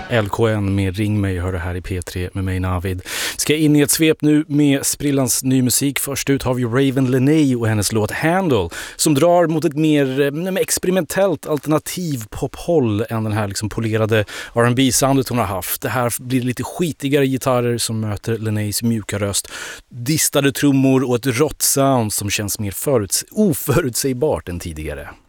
LKN med Ring mig hör det här i P3 med mig Navid. Ska in i ett svep nu med sprillans ny musik. Först ut har vi Raven Lenae och hennes låt Handle som drar mot ett mer experimentellt alternativ pophåll än den här liksom polerade R&B-soundet hon har haft. Det här blir lite skitigare gitarrer som möter Lenaes mjuka röst, distade trummor och ett rått sound som känns mer oförutsägbart än tidigare.